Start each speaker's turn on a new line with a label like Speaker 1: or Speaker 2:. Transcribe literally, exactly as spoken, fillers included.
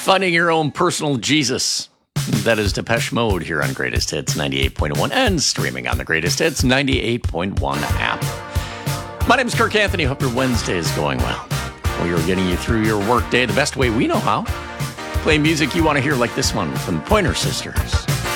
Speaker 1: Finding your own personal Jesus. That is Depeche Mode here on Greatest Hits ninety-eight point one and streaming on the Greatest Hits ninety-eight point one app. My name is Kirk Anthony. Hope your Wednesday is going well. We are getting you through your workday the best way we know how. Play music you want to hear like this one from the Pointer Sisters.